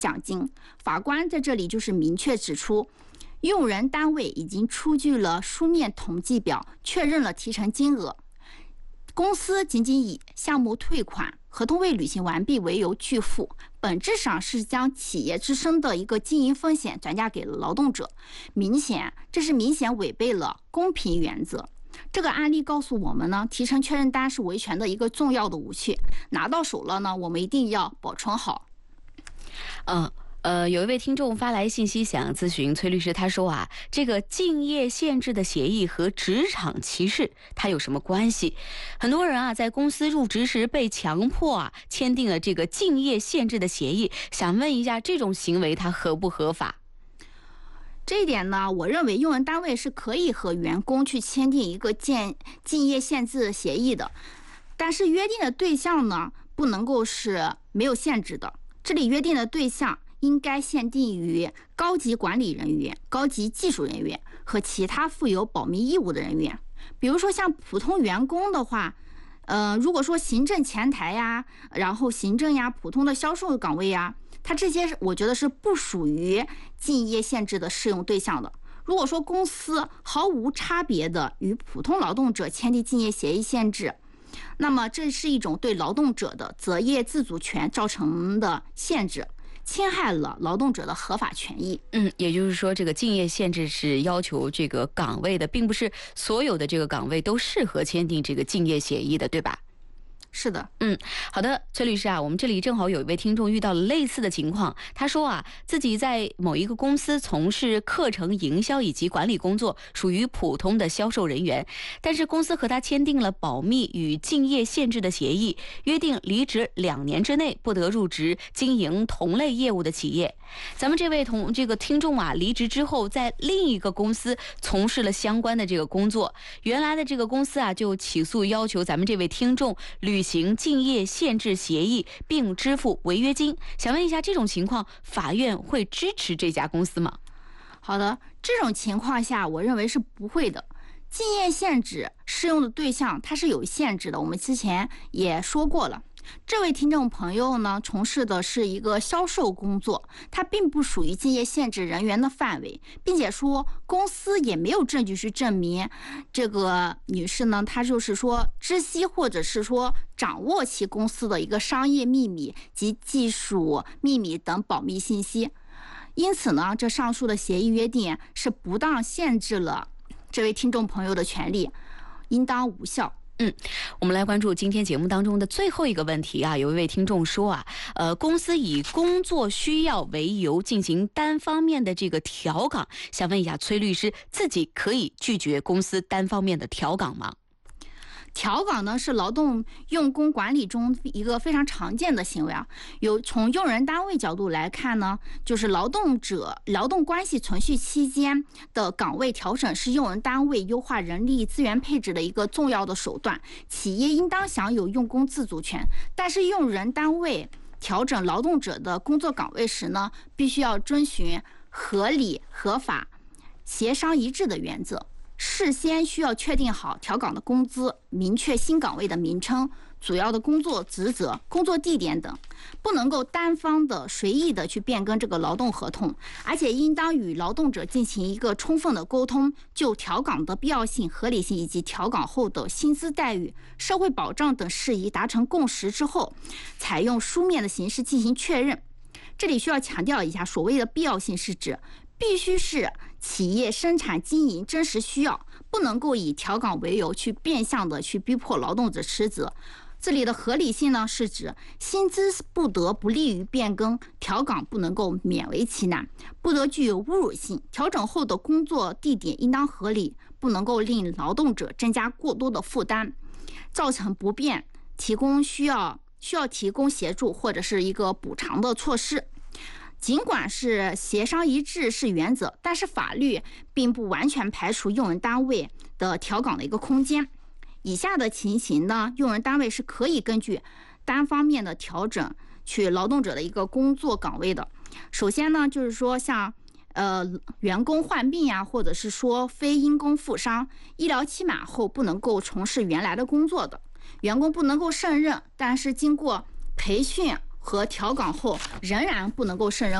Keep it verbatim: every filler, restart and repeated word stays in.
奖金。法官在这里就是明确指出，用人单位已经出具了书面统计表，确认了提成金额，公司仅仅以项目退款、合同未履行完毕为由拒付，本质上是将企业自身的一个经营风险转嫁给了劳动者，明显这是明显违背了公平原则。这个案例告诉我们呢，提成确认单是维权的一个重要的武器，拿到手了呢，我们一定要保存好。 嗯。呃，有一位听众发来信息想咨询崔律师，他说啊，这个竞业限制的协议和职场歧视它有什么关系？很多人啊在公司入职时被强迫啊签订了这个竞业限制的协议，想问一下这种行为它合不合法？ 这一点呢，我认为用人单位是可以和员工去签订一个竞竞业限制协议的，但是约定的对象呢不能够是没有限制的，这里约定的对象应该限定于高级管理人员、高级技术人员和其他负有保密义务的人员。比如说像普通员工的话，呃，如果说行政前台呀，然后行政呀、普通的销售岗位呀，它这些我觉得是不属于竞业限制的适用对象的。如果说公司毫无差别的与普通劳动者签订竞业协议限制，那么这是一种对劳动者的择业自主权造成的限制，侵害了劳动者的合法权益。 嗯，也就是说，这个竞业限制是要求这个岗位的，并不是所有的这个岗位都适合签订这个竞业协议的，对吧？ 是的。 嗯，好的，崔律师啊，我们这里正好有一位听众遇到了类似的情况，他说啊，自己在某一个公司从事课程营销以及管理工作，属于普通的销售人员，但是公司和他签订了保密与竞业限制的协议，约定离职两年之内不得入职经营同类业务的企业。咱们这位同这个听众啊，离职之后在另一个公司从事了相关的这个工作，原来的这个公司啊就起诉要求咱们这位听众履行竞业限制协议并支付违约金。想问一下，这种情况法院会支持这家公司吗？ 好的，这种情况下我认为是不会的。竞业限制适用的对象它是有限制的，我们之前也说过了。这位听众朋友呢，从事的是一个销售工作，他并不属于竞业限制人员的范围，并且说公司也没有证据去证明这个女士呢，她就是说知悉或者是说掌握其公司的一个商业秘密及技术秘密等保密信息。因此呢，这上述的协议约定是不当限制了这位听众朋友的权利，应当无效。 嗯，我们来关注今天节目当中的最后一个问题啊，有一位听众说啊，呃，公司以工作需要为由进行单方面的这个调岗，想问一下崔律师，自己可以拒绝公司单方面的调岗吗？ 调岗呢是劳动用工管理中一个非常常见的行为啊。有从用人单位角度来看呢，就是劳动者劳动关系存续期间的岗位调整是用人单位优化人力资源配置的一个重要的手段。企业应当享有用工自主权，但是用人单位调整劳动者的工作岗位时呢，必须要遵循合理、合法、协商一致的原则。事先需要确定好调岗的工资，明确新岗位的名称、主要的工作职责、工作地点等，不能够单方的随意的去变更这个劳动合同，而且应当与劳动者进行一个充分的沟通，就调岗的必要性、合理性以及调岗后的薪资待遇、社会保障等事宜达成共识之后，采用书面的形式进行确认。这里需要强调一下，所谓的必要性是指必须是企业生产经营真实需要，不能够以调岗为由去变相的去逼迫劳动者辞职。这里的合理性呢，是指薪资不得不利于变更，调岗不能够勉为其难，不得具有侮辱性，调整后的工作地点应当合理，不能够令劳动者增加过多的负担，造成不便，提供需要需要提供协助或者是一个补偿的措施。尽管是协商一致是原则，但是法律并不完全排除用人单位的调岗的一个空间。以下的情形呢，用人单位是可以根据单方面的调整去劳动者的一个工作岗位的。首先呢，就是说像呃员工患病呀，或者是说非因公负伤、医疗期满后不能够从事原来的工作的员工不能够胜任，但是经过培训和调岗后仍然不能够胜任